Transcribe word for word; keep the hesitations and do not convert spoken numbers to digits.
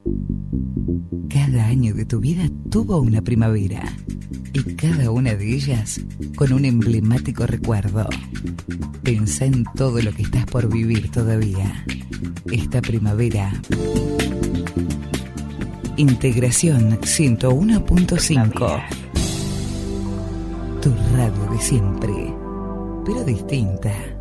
Cada año de tu vida tuvo una primavera y cada una de ellas con un emblemático recuerdo. Pensá en todo lo que estás por vivir todavía. Esta primavera. Integración ciento uno punto cinco. Tu radio de siempre, pero distinta.